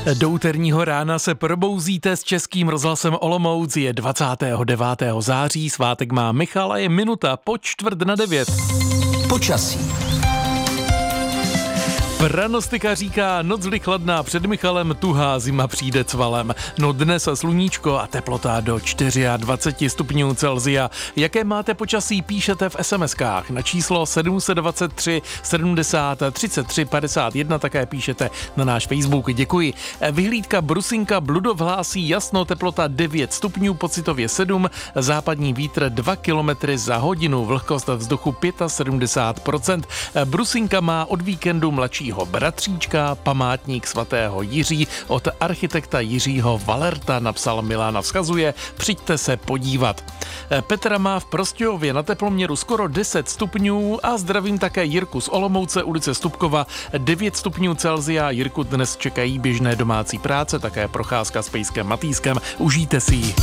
Do úterního rána se probouzíte s Českým rozhlasem Olomouc. Je 29. září, svátek má Michal a je minuta po 8:45. Počasí. Pranostika říká, noc vždy chladná, před Michalem tuhá, zima přijde cvalem. No dnes sluníčko a teplota do 24 stupňů Celsia. Jaké máte počasí, píšete v SMS-kách na číslo 723 70 33 51, také píšete na náš Facebook. Děkuji. Vyhlídka Brusinka Bludov hlásí jasno, teplota 9 stupňů, pocitově 7, západní vítr 2 km za hodinu, vlhkost vzduchu 75%. Brusinka má od víkendu mladšího bratříčka, památník svatého Jiří od architekta Jiřího Valerta, napsal Milana, vzkazuje, přijďte se podívat. Petra má v Prostějově na teploměru skoro 10 stupňů a zdravím také Jirku z Olomouce, ulice Stupkova, 9 stupňů Celsia. Jirku dnes čekají běžné domácí práce, také procházka s pejskem Matýskem. Užijte si ji.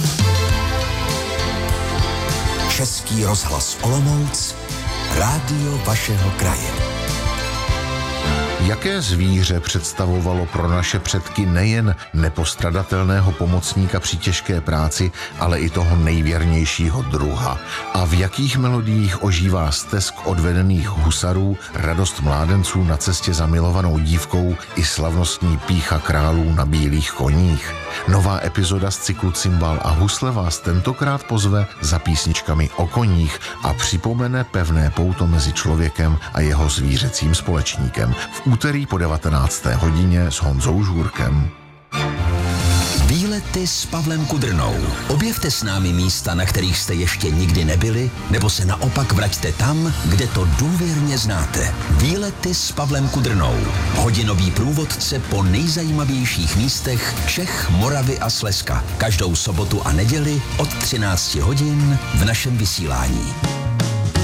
Český rozhlas Olomouc, rádio vašeho kraje. Jaké zvíře představovalo pro naše předky nejen nepostradatelného pomocníka při těžké práci, ale i toho nejvěrnějšího druha? A v jakých melodiích ožívá stesk odvedených husarů, radost mládenců na cestě za milovanou dívkou i slavnostní pýcha králů na bílých koních? Nová epizoda z cyklu Cimbál a husle vás tentokrát pozve za písničkami o koních a připomene pevné pouto mezi člověkem a jeho zvířecím společníkem. V úterý po 19. hodině s Honzou Žůrkem. Výlety s Pavlem Kudrnou. Objevte s námi místa, na kterých jste ještě nikdy nebyli, nebo se naopak vraťte tam, kde to důvěrně znáte. Výlety s Pavlem Kudrnou. Hodinový průvodce po nejzajímavějších místech Čech, Moravy a Slezska. Každou sobotu a neděli od 13 hodin v našem vysílání.